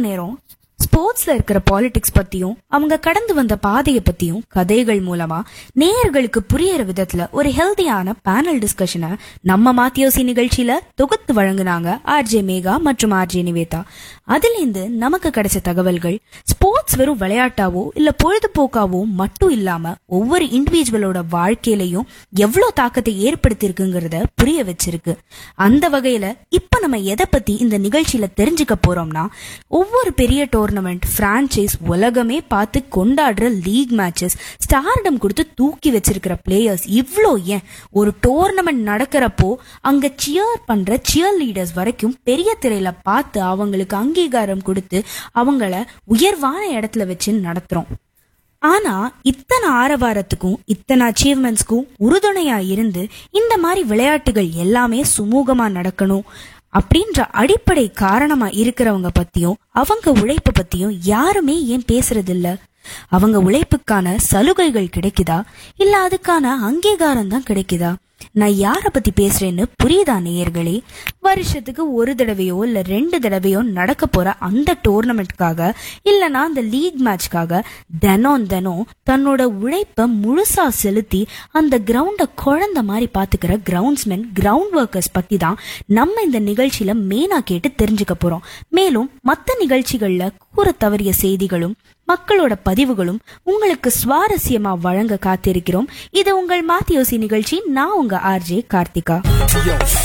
நேரம் ஸ்போர்ட்ஸ்ல இருக்கிற பாலிடிக்ஸ் பத்தியும் அவங்க கடந்து வந்த பாதையை பத்தியும் கதைகள் மூலமா நேயர்களுக்கு புரியற விதத்துல ஒரு ஹெல்தியான பேனல் டிஸ்கஷனை நம்ம மாத்தியோசி நிகழ்ச்சியில தொகுத்து வழங்குனாங்க ஆர்ஜே மேகா மற்றும் ஆர்ஜே நிவேதா. அதுல இருந்து நமக்கு கிடைச்ச தகவல்கள் ஸ்போர்ட்ஸ் வெறும் விளையாட்டாவோ இல்ல பொழுதுபோக்காவோ மட்டும் இல்லாம ஒவ்வொரு இண்டிவிஜுவலோட வாழ்க்கையிலையும் எவ்வளவு தாக்கத்தை ஏற்படுத்தி இருக்குங்கிறத புரிய வச்சிருக்கு. அந்த வகையில இப்ப நம்ம எதை பத்தி இந்த நிகழ்ச்சியில தெரிஞ்சுக்க போறோம்னா, ஒவ்வொரு பெரிய டோர்னமெண்ட், பிரான்சைஸ், உலகமே பார்த்து கொண்டாடுற லீக் மேட்சஸ், ஸ்டார்டம் கொடுத்து தூக்கி வச்சிருக்கிற பிளேயர்ஸ், இவ்ளோ ஏன் ஒரு டோர்னமெண்ட் நடக்கிறப்போ அங்க சியர் பண்ற சியர் லீடர்ஸ் வரைக்கும் பெரிய திரையில பார்த்து அவங்களுக்கு அங்கீகாரம் கொடுத்து அவங்கள உயர்வான இடத்துல வச்சு நடத்துறோம். ஆனா இத்தனை ஆரவாரத்துக்கும் இத்தனை அச்சீவ்மெண்ட்ஸ்க்கும் உறுதுணையா இருந்து இந்த மாதிரி விளையாட்டுகள் எல்லாமே சுமூகமா நடக்கணும் அப்படின்ற அடிப்படை காரணமா இருக்கிறவங்க பத்தியும் அவங்க உழைப்ப பத்தியும் யாருமே ஏன் பேசுறது இல்ல? அவங்க உழைப்புக்கான சலுகைகள் கிடைக்குதா இல்ல அதுக்கான அங்கீகாரம் தான் கிடைக்குதா? நான் யார பத்தி பேசுறேன்னு புரியுதா நேயர்களே? வருஷத்துக்கு ஒரு தடவையோ இல்ல 2 தடவையோ நடக்க போற அந்த டோர்னமெண்ட்காக இல்லனா அந்த லீக் மேட்ச்காக தினம் தன்னோட உழைப்ப முழுசா செலுத்தி அந்த கிரவுண்ட குழந்தை மாதிரி பாத்துக்கிற கிரவுண்ட்ஸ்மென், கிரவுண்ட் ஒர்க்கர்ஸ் பத்தி தான் நம்ம இந்த நிகழ்ச்சியில மெயினா கேட்டு தெரிஞ்சுக்க போறோம். மேலும் மத்த நிகழ்ச்சிகள்ல கூற தவறிய செய்திகளும் மக்களோட பதிவுகளும் உங்களுக்கு சுவாரஸ்யமா வழங்க காத்திருக்கிறோம். இது உங்கள் மாத்தியோசி நிகழ்ச்சி. நான் உங்க ஆர்ஜே கார்த்திகா.